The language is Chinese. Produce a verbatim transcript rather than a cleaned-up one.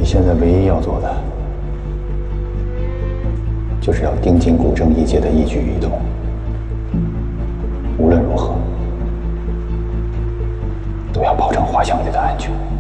现在唯一要做的，就是要盯紧古正一界的一举一动，无论如何，都要保证华小姐的安全。